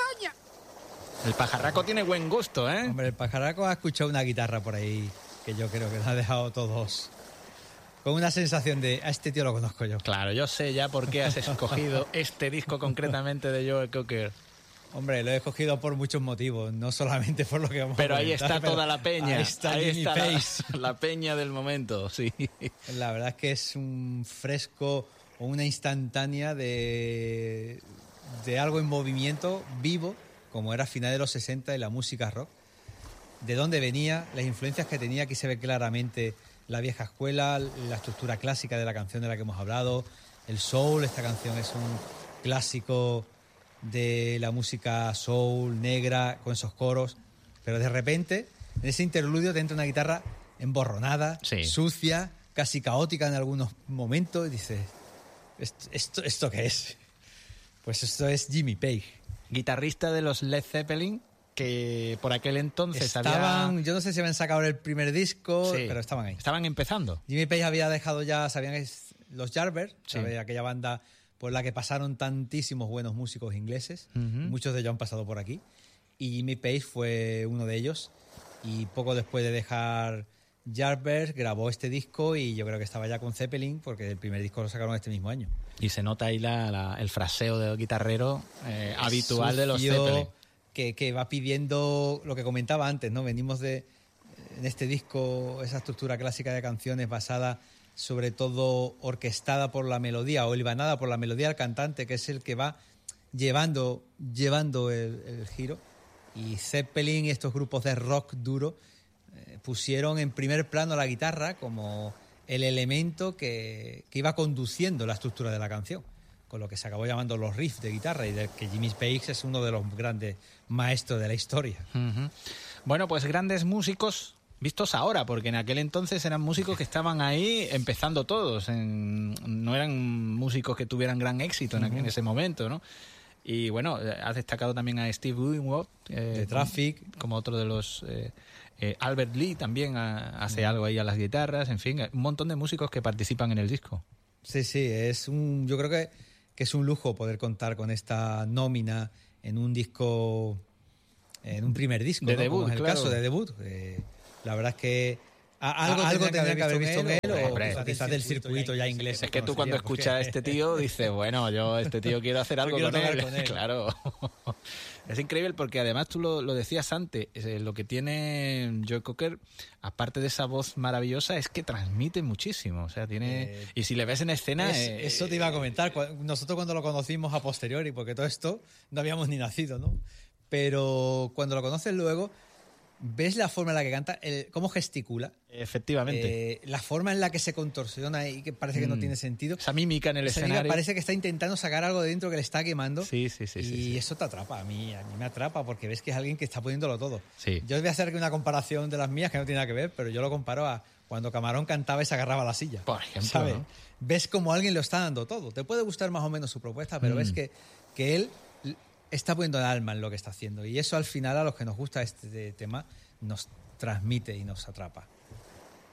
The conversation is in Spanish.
caña. El pajarraco tiene buen gusto, ¿eh? Hombre, el pajarraco ha escuchado una guitarra por ahí que yo creo que nos ha dejado todos con una sensación de, a este tío lo conozco yo. Claro, yo sé ya por qué has escogido este disco concretamente de Joe Cocker. Hombre, lo he escogido por muchos motivos, no solamente por lo que vamos Pero a ahí comentar, está pero toda la peña. Ahí está Jimmy Page. La peña del momento, sí. La verdad es que es un fresco o una instantánea de algo en movimiento vivo, como era a finales de los 60 y la música rock. De dónde venía, las influencias que tenía, aquí se ve claramente la vieja escuela, la estructura clásica de la canción de la que hemos hablado, el soul. Esta canción es un clásico de la música soul negra con esos coros, pero de repente en ese interludio te entra una guitarra emborronada, sí, sucia, casi caótica en algunos momentos, y dices, ¿esto qué es? Pues esto es Jimmy Page, guitarrista de los Led Zeppelin, que por aquel entonces yo no sé si habían sacado el primer disco, sí, pero estaban ahí. Estaban empezando. Jimmy Page había dejado ya, sabían, los Yardbirds, sí, aquella banda por la que pasaron tantísimos buenos músicos ingleses, muchos de ellos han pasado por aquí, y Jimmy Page fue uno de ellos, y poco después de dejar Yardbirds grabó este disco, y yo creo que estaba ya con Zeppelin, porque el primer disco lo sacaron este mismo año. Y se nota ahí el fraseo del guitarrero habitual sucio, de los Zeppelin. Que va pidiendo lo que comentaba antes, ¿no? Venimos en este disco, esa estructura clásica de canciones basada sobre todo orquestada por la melodía o hilvanada por la melodía del cantante, que es el que va llevando el giro. Y Zeppelin y estos grupos de rock duro pusieron en primer plano la guitarra como el elemento que iba conduciendo la estructura de la canción, con lo que se acabó llamando los riffs de guitarra, y de que Jimmy Page es uno de los grandes maestros de la historia. Bueno, pues grandes músicos vistos ahora, porque en aquel entonces eran músicos que estaban ahí empezando todos, no eran músicos que tuvieran gran éxito en ese momento, ¿no? Y bueno, has destacado también a Steve Winwood de Traffic, como otro de los Albert Lee también hace algo ahí a las guitarras, en fin, un montón de músicos que participan en el disco. Sí, yo creo que es un lujo poder contar con esta nómina en un disco, en un primer disco, de ¿no? debut, como es el claro. caso de debut. La verdad es que algo tendría que haber visto en él, o quizás del circuito ya inglés. Es que tú cuando escuchas a este tío dices, bueno, yo este tío quiero hacer algo con él. Claro. Es increíble porque además tú lo decías antes, lo que tiene Joe Cocker, aparte de esa voz maravillosa, es que transmite muchísimo. O sea, tiene... y si le ves en escena... eso te iba a comentar. Nosotros cuando lo conocimos a posteriori, porque todo esto no habíamos ni nacido, ¿no? Pero cuando lo conoces luego, ves la forma en la que canta, cómo gesticula. Efectivamente. La forma en la que se contorsiona y que parece que no tiene sentido. Esa mímica en el escenario. Parece que está intentando sacar algo de dentro que le está quemando. Sí. Y eso te atrapa. A mí me atrapa porque ves que es alguien que está poniéndolo todo. Sí. Yo voy a hacer una comparación de las mías que no tiene nada que ver, pero yo lo comparo a cuando Camarón cantaba y se agarraba a la silla. Por ejemplo. ¿Sabes? ¿No? Ves como alguien lo está dando todo. Te puede gustar más o menos su propuesta, pero ves que él está poniendo el alma en lo que está haciendo. Y eso al final, a los que nos gusta este tema, nos transmite y nos atrapa.